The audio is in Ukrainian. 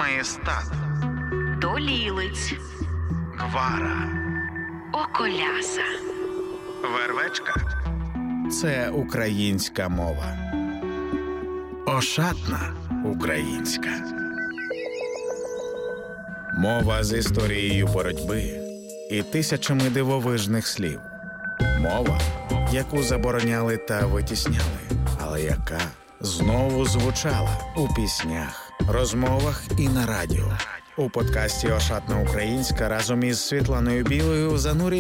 маєстат, долілиць, гвара, околяса. вервечка. Це українська мова. Ошатна українська. Мова з історією боротьби і тисячами дивовижних слів. Мова, яку забороняли та витісняли, але яка знову звучала у піснях, розмовах і на радіо. У подкасті «Ошатна українська» разом із Світланою Білою занурюємося